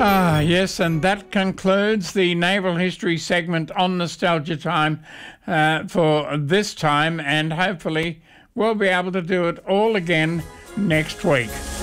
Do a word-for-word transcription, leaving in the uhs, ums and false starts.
Ah, yes, and that concludes the Naval History segment on Nostalgia Time uh, for this time, and hopefully we'll be able to do it all again next week.